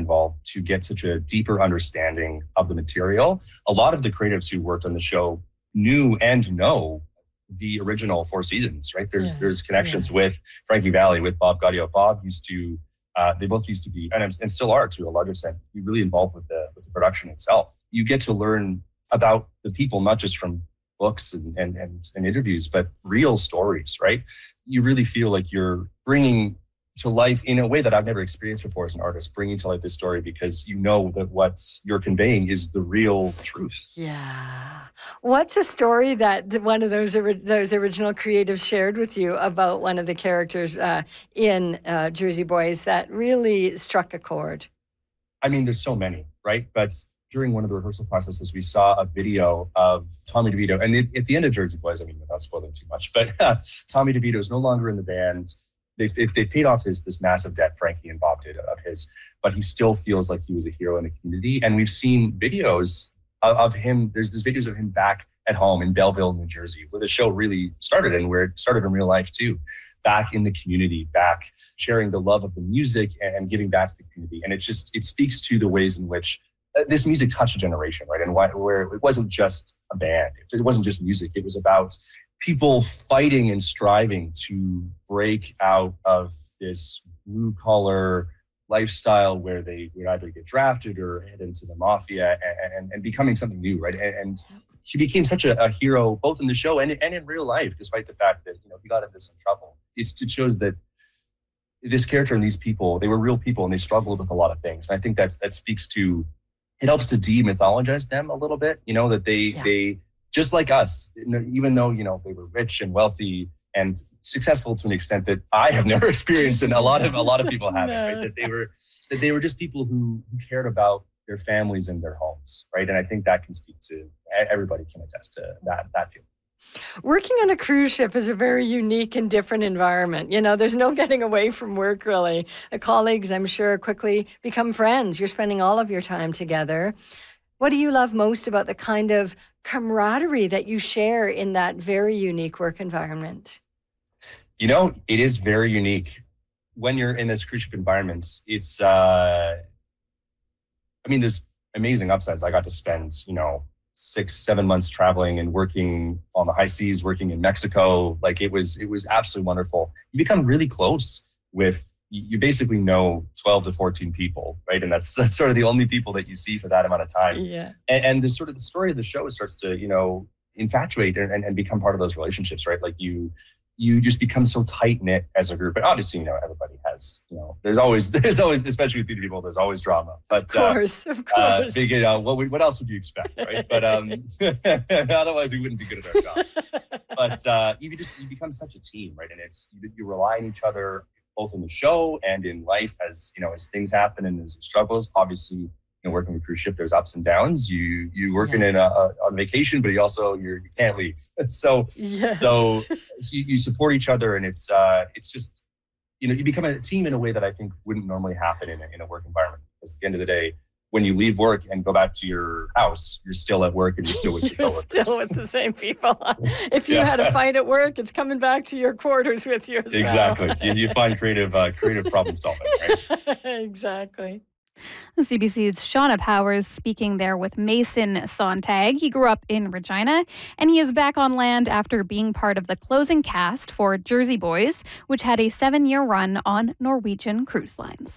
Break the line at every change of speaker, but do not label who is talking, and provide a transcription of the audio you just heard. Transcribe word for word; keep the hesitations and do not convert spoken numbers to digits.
involved to get such a deeper understanding of the material. A lot of the creatives who worked on the show knew and know the original Four Seasons, right? There's yeah, there's connections yeah. with Frankie Valli, with Bob Gaudio. Bob used to, uh, they both used to be, and, and still are to a large extent, be really involved with the, with the production itself. You get to learn about the people, not just from books and, and, and, and interviews, but real stories, right? You really feel like you're bringing to life in a way that I've never experienced before as an artist, bringing to life this story because you know that what you're conveying is the real truth.
Yeah. What's a story that one of those those original creatives shared with you about one of the characters uh, in uh, Jersey Boys that really struck a chord?
I mean, there's so many, right? But during one of the rehearsal processes, we saw a video of Tommy DeVito. And it, at the end of Jersey Boys, I mean, without spoiling too much, but uh, Tommy DeVito is no longer in the band. They they paid off his this massive debt, Frankie and Bob did, of his, but he still feels like he was a hero in the community. And we've seen videos of, of him. There's there's videos of him back at home in Belleville, New Jersey, where the show really started and where it started in real life too. Back in the community, back sharing the love of the music and giving back to the community. And it just it speaks to the ways in which this music touched a generation, right? And why, where it wasn't just a band, it wasn't just music. It was about people fighting and striving to break out of this blue collar lifestyle where they would either get drafted or head into the mafia and, and, and becoming something new, right? And, and he became such a, a hero, both in the show and, and in real life, despite the fact that, you know, he got into some trouble. It's, it shows that this character and these people, they were real people and they struggled with a lot of things. And I think that's, that speaks to, it helps to demythologize them a little bit, you know, that they, yeah. they, just like us, even though, you know, they were rich and wealthy and successful to an extent that I have never experienced, and a lot of a lot of people haven't, no. right? That they were that they were just people who, who cared about their families and their homes, right? And I think that can speak to, everybody can attest to that that feeling.
Working on a cruise ship is a very unique and different environment. You know, there's no getting away from work, really. The colleagues, I'm sure, quickly become friends. You're spending all of your time together. What do you love most about the kind of camaraderie that you share in that very unique work environment?
You know, it is very unique. When you're in this cruise ship environment, it's, uh, I mean, there's amazing upsides. I got to spend, you know, six, seven months traveling and working on the high seas, working in Mexico. Like it was, it was absolutely wonderful. You become really close with, you basically know twelve to fourteen people, right? And that's, that's sort of the only people that you see for that amount of time.
Yeah.
And, and the sort of the story of the show starts to, you know, infatuate and, and become part of those relationships, right? Like you, you just become so tight knit as a group. And obviously, you know, everybody has, you know, there's always, there's always, especially with theater people, there's always drama. But,
of course, uh, of course.
Uh, big, you know, what, what else would you expect, right? But um, otherwise we wouldn't be good at our jobs. But uh, you just, you become such a team, right? And it's, you, you rely on each other, both in the show and in life, as you know, as things happen and as struggles. Obviously, you know, working with a cruise ship, there's ups and downs. You you working yeah. in a, a, on vacation, but you also you're, you can't leave. So
yes.
so, so you, you support each other, and it's uh it's just, you know, you become a team in a way that I think wouldn't normally happen in a, in a work environment. Because at the end of the day, when you leave work and go back to your house, you're still at work and you're still with your coworkers.
You're still with the same people. If you yeah. had a fight at work, it's coming back to your quarters with you as
exactly.
well.
Exactly. You, you find creative uh, creative problem solving, right?
Exactly.
C B C's Shauna Powers speaking there with Mason Sontag. He grew up in Regina, and he is back on land after being part of the closing cast for Jersey Boys, which had a seven-year run on Norwegian Cruise Lines.